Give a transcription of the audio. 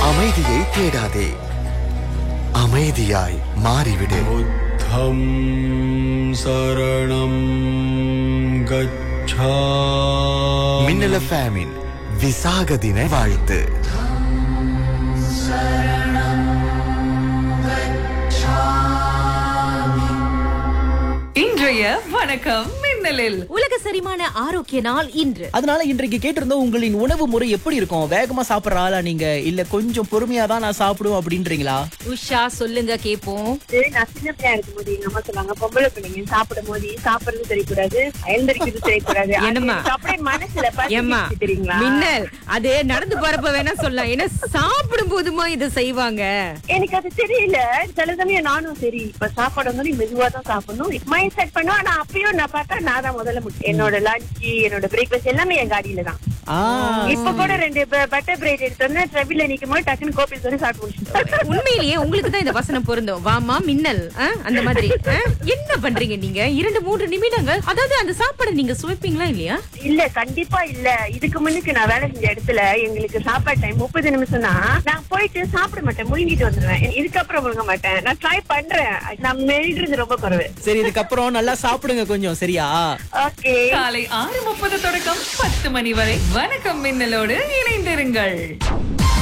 அமைதியை தேடாதே, அமைதியாய் மாறிவிடு. புத்தம் சரணம் கச்சா. மின்னல் எஃப்எம்மின் விசாக தின வாழ்த்து. இன்றைய வணக்கம் மின்னலில் உலக செரிமான ஆரோக்கிய நாள் இன்று. அதனால இன்றைக்கு கேட்டிருந்தோம், உங்களின் உணவு முறை எப்படி இருக்கும்? வேகமா சாப்பிடுற ஆளா நீங்க, இல்ல கொஞ்சம் பொறுமையா தான் நான் சாப்பிடுவோம் அப்படின்றீங்களா? உஷா சொல்லுங்க கேப்போம். நான் சின்ன பிள்ளையா இருக்கும் போது எங்க அம்மா சொல்லுவாங்க, பொம்பளை பிள்ளைங்க சாப்பிடும் போது சாப்பிடுறது தெரியக்கூடாது, எழுந்திருக்கிறது தெரியக்கூடாது. என்னம்மா? அப்படியே மனசுல ஏம்மா, தெரியுங்களா? மின்னல் அது நடந்து போறப்ப வேணா சொல்லலாம், ஏன்னா சாப்பிடும் போதுமா இதை செய்வாங்க. எனக்கு அது தெரியல. சில சமயம் நானும் சரி இப்ப சாப்பிடும் போது மெதுவா தான் சாப்பிடணும் மைண்ட் செட் பண்ணுவேன். ஆனா அப்பயும் நான் பார்த்தா நான் தான் முதல்ல என்னோட லஞ்ச் என்னோட பிரேக்ஃபாஸ்ட் எல்லாமே என் காடியில தான். இப்ப கூட 2 பட்டர் பிரெட் எடுத்து வந்து ட்ரெவில நிக்கும் போது டக்குன்னு கோப்பி சொல்லி சாப்பிட்டு முடிச்சுட்டேன். உண்மையிலேயே உங்களுக்கு தான் இந்த வசனம் பொருந்தும். வாமா மின்னல், அந்த மாதிரி. என்ன பண்றீங்க நீங்க? 2-3 நிமிடங்கள், அதாவது அந்த சாப்பாடு நீங்க சுவைப்பீங்களா இல்லையா? இல்ல, கண்டிப்பா இல்ல. இதுக்கு முன்னுக்கு நான் வேலை செஞ்ச இடத்துல எங்களுக்கு சாப்பாடு டைம் 30 நிமிஷம் தான். நான் போயிட்டு சாப்பிட மாட்டேன், முழுங்கிட்டு வந்துருவேன். இதுக்கப்புறம் முழுங்க மாட்டேன். நான் ட்ரை பண்றேன். நான் மெல்றது ரொம்ப குறைவு. சரி, இதுக்கப்புறம் நல்லா சாப்பிடுங்க கொஞ்சம், சரியா? ஓகே. காலை 6:30 தொடக்கம் 10 மணி வரை வணக்கம் மின்னலோடு இணைந்திருங்கள்.